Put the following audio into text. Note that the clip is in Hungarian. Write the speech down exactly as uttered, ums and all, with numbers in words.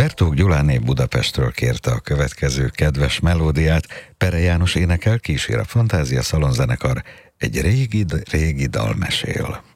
Bertók Gyuláné Budapestről kérte a következő kedves melódiát, Pere János énekel, kísér a Fantázia Szalonzenekar, egy régi, régi dal mesél.